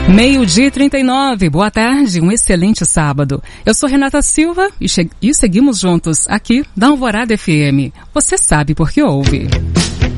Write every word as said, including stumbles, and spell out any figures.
Meio-dia e trinta e nove, boa tarde, um excelente sábado. Eu sou Renata Silva e, che- e seguimos juntos aqui da Alvorada F M. Você sabe por que ouve.